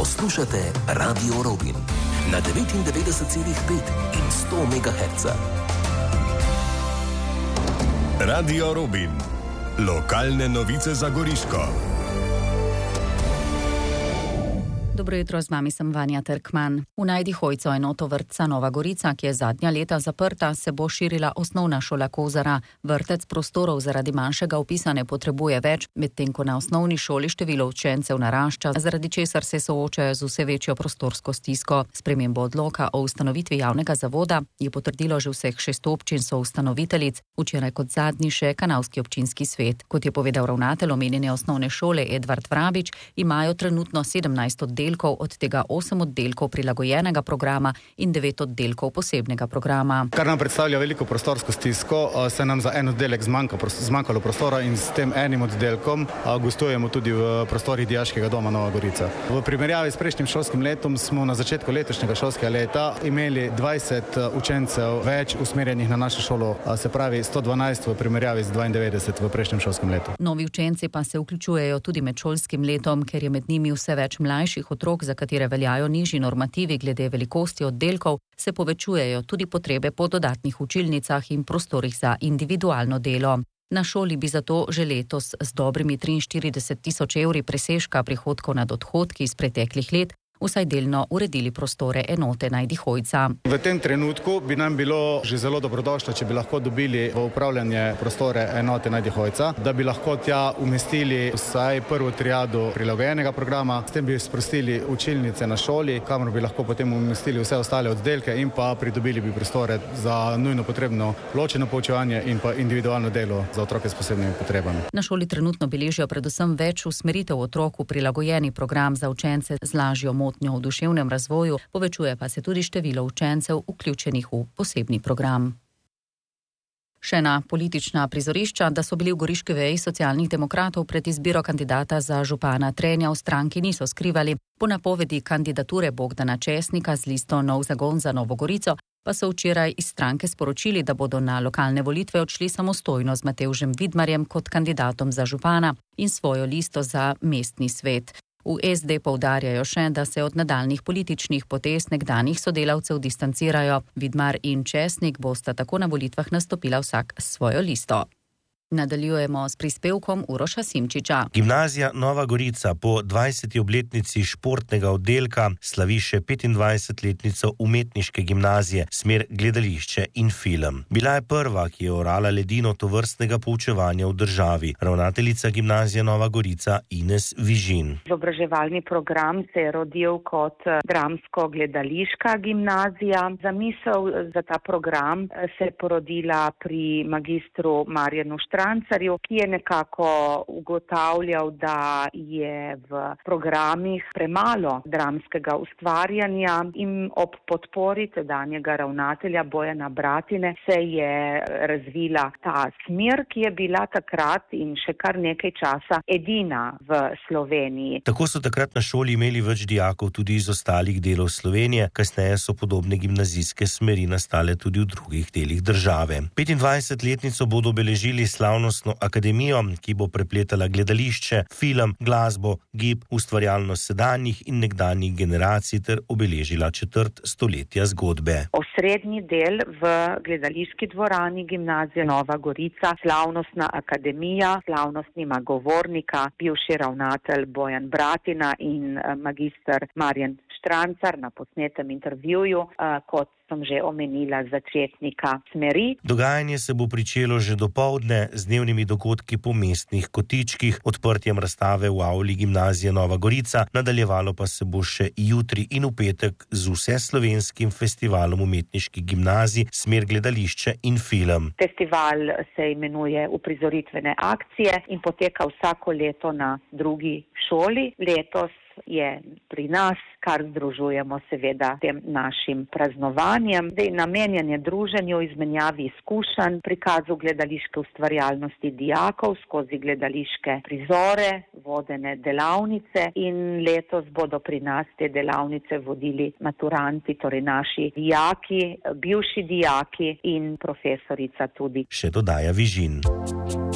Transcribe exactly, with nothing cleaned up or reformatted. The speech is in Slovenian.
Poslušate Radio Robin na devetindevetdeset celih pet in sto megahertzov. Radio Robin. Lokalne novice za Goriško. Dobro jutro, z vami sem Vanja Trkman. V Najdi Hojco enoto vrtca Nova Gorica, ki je zadnja leta zaprta, se bo širila osnovna šola Kozara. Vrtec prostorov zaradi manjšega vpisa ne potrebuje več, medtem ko na osnovni šoli število učencev narašča, zaradi česar se soočajo z vse večjo prostorsko stisko. Spremembo odloka o ustanovitvi javnega zavoda je potrdilo že vseh šest občin soustanoviteljic, včeraj kot zadnji še Kanalski občinski svet. Kot je povedal ravnatelj omenjene osnovne šole Edvard Vrabič, imajo trenutno sedemnajst oddelkov, od tega osem oddelkov prilagojenega programa in devet oddelkov posebnega programa. Kar nam predstavlja veliko prostorsko stisko, se nam za en oddelek zmanjka, zmanjkalo prostora in s tem enim oddelkom gostujemo tudi v prostorih Dijaškega doma Nova Gorica. V primerjavi s prejšnjim šolskim letom smo na začetku letošnjega šolskega leta imeli dvajset učencev več usmerjenih na našo šolo, se pravi sto dvanajst v primerjavi z dvaindevetdeset v prejšnjem šolskem letu. Novi učenci pa se vključujejo tudi med šolskim letom, ker je med njimi vse več mlajših otrok, za katere veljajo nižji normativi glede velikosti oddelkov, se povečujejo tudi potrebe po dodatnih učilnicah in prostorih za individualno delo. Na šoli bi zato že letos z dobrimi triinštirideset tisoč evri presežka prihodkov nad odhodki iz preteklih let vsaj delno uredili prostore enote Najdi Hojca. V tem trenutku bi nam bilo že zelo dobrodošlo, če bi lahko dobili v upravljanje prostore enote Najdi Hojca, da bi lahko tja umestili vsaj prvo triado prilagojenega programa, s tem bi sprostili učilnice na šoli, kamor bi lahko potem umestili vse ostale oddelke in pa pridobili bi prostore za nujno potrebno ločeno poučevanje in pa individualno delo za otroke s posebnimi potrebami. Na šoli trenutno beležijo predvsem več usmeritev otrok v prilagojeni program za učence z lažjo motnjo v duševnem razvoju, povečuje pa se tudi število učencev vključenih v posebni program. Še ena politična prizorišča, da so bili v goriški veji Socialnih demokratov pred izbiro kandidata za župana Trenja v stranki niso skrivali. Po napovedi kandidature Bogdana Česnika z listo Nov zagon za Novo Gorico pa so včeraj iz stranke sporočili, da bodo na lokalne volitve odšli samostojno z Matevžem Vidmarjem kot kandidatom za župana in svojo listo za mestni svet. V es de poudarjajo še, da se od nadaljnih političnih potez nekdanjih sodelavcev distancirajo. Vidmar in Česnik bosta tako na volitvah nastopila vsak s svojo listo. Nadaljujemo s prispevkom Uroša Simčiča. Gimnazija Nova Gorica po dvajseti obletnici športnega oddelka slavi še petindvajsetletnico umetniške gimnazije, smer gledališče in film. Bila je prva, ki je orala ledino tovrstnega poučevanja v državi. Ravnateljica gimnazije Nova Gorica Ines Vižin. Izobraževalni program se je rodil kot dramsko-gledališka gimnazija. Zamisel za ta program se je porodila pri magistru Marjanu Štrancarju, ki je nekako ugotavljal, da je v programih premalo dramskega ustvarjanja in ob podpori tedanjega ravnatelja Bojana Bratine se je razvila ta smer, ki je bila takrat in še kar nekaj časa edina v Sloveniji. Tako so takrat na šoli imeli več dijakov tudi iz ostalih delov Slovenije, kasneje so podobne gimnazijske smeri nastale tudi v drugih delih države. petindvajsetletnico bodo obeležili slavnostno akademijo, ki bo prepletala gledališče, film, glasbo, gib, ustvarjalnost sedanjih in nekdanjih generacij ter obeležila četrt stoletja zgodbe. Osrednji del v gledališki dvorani gimnazije Nova Gorica, slavnostna akademija, slavnostnima govornika, bivši ravnatelj Bojan Bratina in magister Marjan Štrancar na posnetem intervjuju, kot sem že omenila, začetnika smeri. Dogajanje se bo pričelo že dopoldne z dnevnimi dogodki po mestnih kotičkih, odprtjem razstave v avli gimnazije Nova Gorica, nadaljevalo pa se bo še jutri in v petek z vseslovenskim festivalom umetniških gimnazij, smer gledališče in film. Festival se imenuje Uprizoritvene akcije in poteka vsako leto na drugi šoli. Letos je pri nas, kar združujemo seveda tem našim praznovanjem. Zdaj, namenjen je druženju, izmenjavi izkušenj, prikazu gledališke ustvarjalnosti dijakov skozi gledališke prizore, vodene delavnice in letos bodo pri nas te delavnice vodili maturanti, torej naši dijaki, bivši dijaki in profesorica tudi. Še dodaja Vižin.